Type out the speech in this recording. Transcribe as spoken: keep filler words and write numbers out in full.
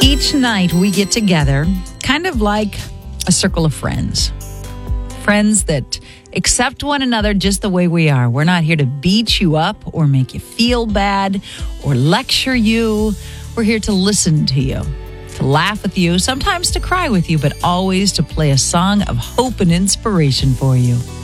Each night we get together, kind of like a circle of friends. Friends that accept one another just the way we are. We're not here to beat you up or make you feel bad or lecture you. We're here to listen to you, to laugh with you, sometimes to cry with you, but always to play a song of hope and inspiration for you.